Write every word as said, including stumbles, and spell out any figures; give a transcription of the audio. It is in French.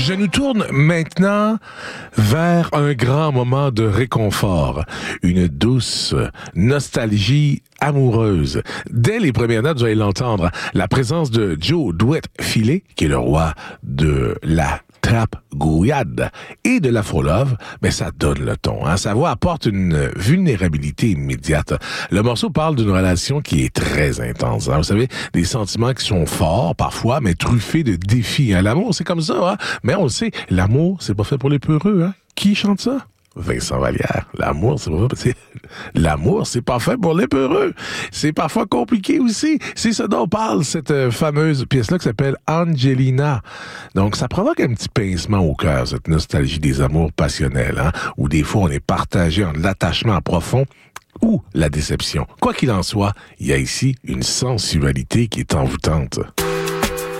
Je nous tourne maintenant vers un grand moment de réconfort, une douce nostalgie amoureuse. Dès les premières notes, vous allez l'entendre, la présence de Joe Douet-Filet, qui est le roi de la trap gouillade et de l'afro-love, mais ça donne le ton. Hein? Sa voix apporte une vulnérabilité immédiate. Le morceau parle d'une relation qui est très intense. Hein? Vous savez, des sentiments qui sont forts parfois, mais truffés de défis. Hein? L'amour, c'est comme ça. Hein? Mais on le sait, l'amour, c'est pas fait pour les peureux. Hein? Qui chante ça? Vincent Vallière. L'amour, c'est pas fait. L'amour, c'est pas fait pour les peureux. C'est parfois compliqué aussi. C'est ce dont parle cette fameuse pièce-là qui s'appelle Angelina. Donc, ça provoque un petit pincement au cœur, cette nostalgie des amours passionnels, hein, où des fois on est partagé en l'attachement profond ou la déception. Quoi qu'il en soit, il y a ici une sensualité qui est envoûtante.